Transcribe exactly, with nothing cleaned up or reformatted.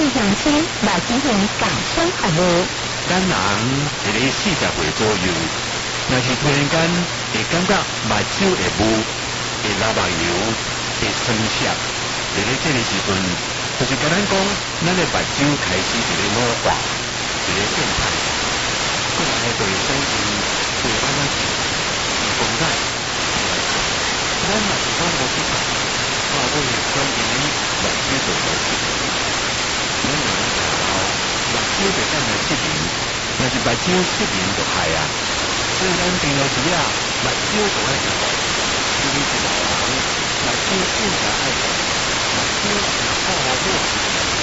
乡亲来进行共生服务。 咱人一个四十岁左右，若是突然间会感觉目睭会雾、会流目油、会酸涩，在咧这个时阵，就是甲咱讲，咱的目睭开始一个老化，一个变态。过来的对生意对咱那是是公仔，咱若是讲无去看，到尾总因为目睭就无失明。咱人大后，目睭就等来失明。若是目睭失明就害啊，所以咱平常时啊，目睭就爱食饭，因为一个人目睭更加爱食，目睭若是好好好，